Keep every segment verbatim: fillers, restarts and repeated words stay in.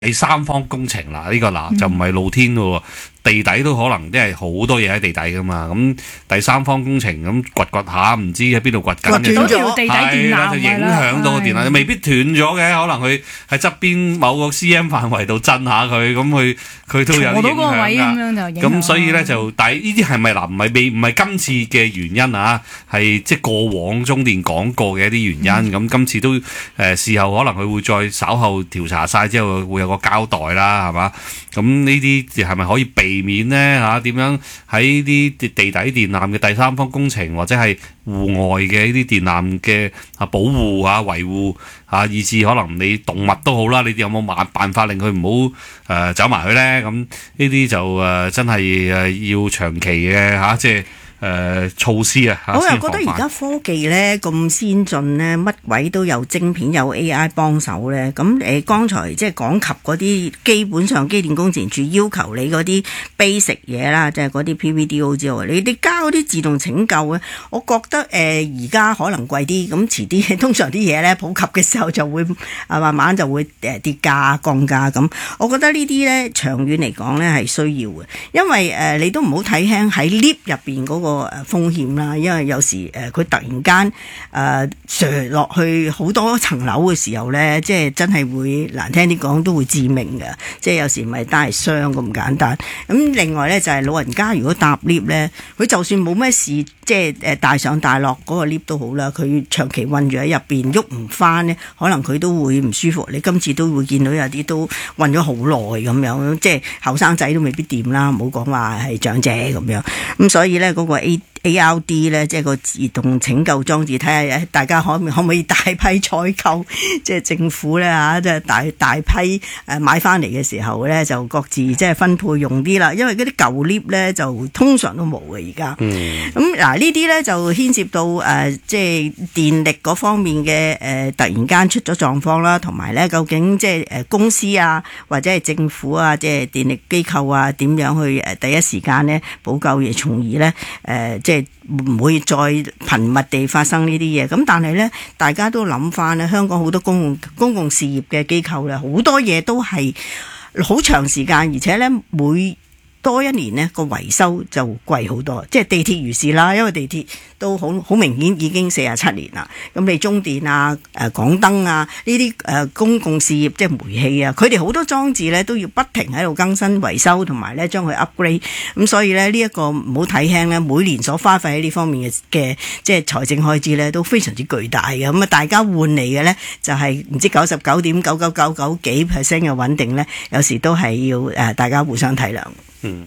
第三方工程啦，呢、這個嗱就唔係露天喎，地底都可能即係好多嘢喺地底噶嘛。咁第三方工程咁掘掘下，唔知喺邊度掘緊嘅時候， 條地底電纜就影響到個電纜，未必斷咗嘅，可能佢喺側邊某個 C M 範圍度震下佢，咁佢佢都有影響㗎。咁所以咧就，但係呢啲係咪嗱唔係未唔係今次嘅原因啊？係即係過往中電講過嘅一啲原因。咁、嗯、今次都誒、呃、事後可能佢會再稍後調查晒之後會有個交代啦，係嘛？咁呢啲係咪可以避免呢？嚇、啊？點樣喺啲地底電纜嘅第三方工程或者係戶外嘅呢啲電纜嘅啊保護啊維護啊，以至可能你動物都好啦，你哋有冇辦辦法令佢唔好誒走埋去呢？咁呢啲就誒、呃、真係誒要長期嘅嚇、啊，即係。誒、呃、措施啊！ 我又覺得而家科技咧咁先進咧，乜鬼都有晶片有 A I 幫手咧。咁誒，剛才即係講及嗰啲基本上機電工程署要求你嗰啲 basic 嘢啦，即係嗰啲 P V D O 之外，你哋加嗰啲自動拯救咧，我覺得誒而家可能貴啲，咁遲啲通常啲嘢咧普及嘅時候就會啊慢慢就會誒跌價降價咁。我覺得呢啲咧長遠嚟講咧係需要嘅，因為誒、呃、你都唔好睇輕喺 lift 入邊嗰個。個誒風險啦，因為有時誒佢突然間誒墜落去好多層樓嘅時候咧，即係真係會難聽啲講都會致命嘅，即係有時唔係單係傷咁簡單。咁另外咧就係老人家如果搭 lift 咧，佢就算冇咩事，即係誒大上大落嗰個 lift 都好啦，佢長期韞住喺入邊喐唔翻咧，可能佢都會唔舒服。你今次都會見到有啲都韞咗好耐咁樣，即係後生仔都未必掂啦，唔好講話係長者咁樣。咁所以咧嗰個 A A R D 咧，即係個自動拯救裝置，睇下大家可唔可唔可以大批採購，即係政府咧嚇，即係大大批誒買翻嚟嘅時候咧，就各自即係分配用啲啦。因為嗰啲舊 lift 咧就通常都冇嘅而家。咁嗱、嗯、呢啲咧就牽涉到誒、呃、即係電力嗰方面嘅誒、呃、突然間出咗狀況啦，同埋咧究竟即係誒公司啊或者係政府啊即係電力機構啊點樣去誒第一時間咧補救，而從而咧誒、呃、即係唔會再頻密地發生呢啲嘢。咁但係咧，大家都諗翻咧，香港好多公共公共事業嘅機構咧，好多嘢都係好長時間，而且咧每多一年呢個維修就貴好多，即係地鐵如是啦，因為地鐵都好好明顯已經四十七年啦。咁你中電啊、誒港燈啊呢啲誒公共事業即係煤氣啊，佢哋好多裝置咧都要不停喺度更新維修，同埋咧將佢 upgrade。咁所以咧呢一個唔好睇輕咧，每年所花費喺呢方面嘅嘅即係財政開支咧都非常之巨大嘅。咁啊大家換嚟嘅咧就係唔知九十九點九九九九幾 percent 嘅穩定咧，有時都係要誒大家互相體諒。嗯，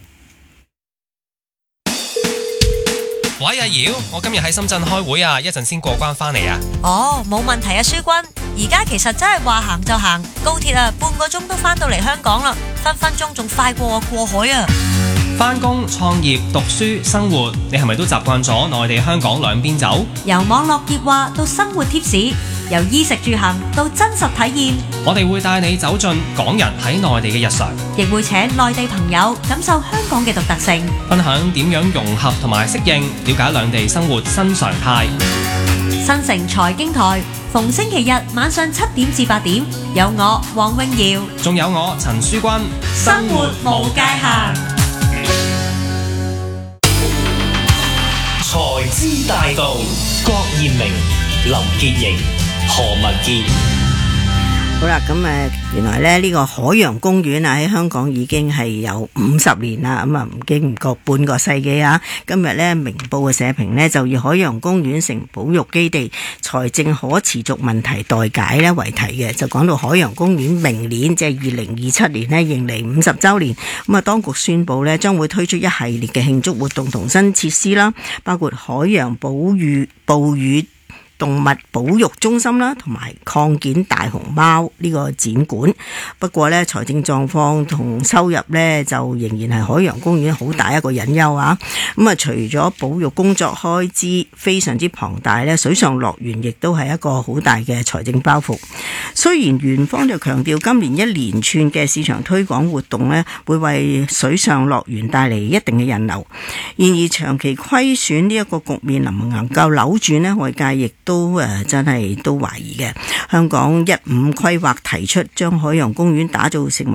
喂阿瑤，我今日喺深圳開會啊，一陣先過關翻嚟啊。 哦，冇問題啊，書君。而家其實真係話行就行，高鐵啊半個鐘都翻到嚟香港啦，分分鐘仲快過我過海啊。 翻工、創業、讀書、生活，你係咪都習慣咗內地香港兩邊走？ 由網絡熱話到生活貼士，由衣食住行到真實體驗， 我哋會帶你走進港人喺內地嘅日常， 亦會請內地朋友感受香港嘅獨特性， 分享點樣融合同埋適應，了解兩地生活新常態。 新城財經台逢星期日晚上七點至八點，有我黃詠瑤， 仲有我陳書君， 生活無界限。 財資大道，郭艷明、林潔瑩、何文傑。 好啦，咁誒，原來咧呢個海洋公園啊喺香港已經係有五十年啦，咁啊唔經唔過半個世紀啊。今日咧明報嘅社評呢，就以海洋公園成保育基地財政可持續問題待解咧為題嘅，就講到海洋公園明年即係二零二七年呢，迎嚟五十週年，咁啊當局宣布呢，將會推出一系列嘅慶祝活動同新設施啦，包括海洋保育哺乳動物保育中心啦，同埋擴建大熊貓呢個展館。不過呢，財政狀況同收入呢，就仍然係海洋公園好大一個隱憂啊。咁啊，除咗保育工作開支非常之龐大呢，水上樂園亦都係一個好大嘅財政包袱。雖然園方就強調今年一連串嘅市場推廣活動呢，會為水上樂園帶嚟一定嘅人流，然而長期虧損呢一個局面能唔能夠扭轉呢？外界亦都都誒、呃、真係都懷疑嘅。香港一五規劃提出將海洋公園打造成為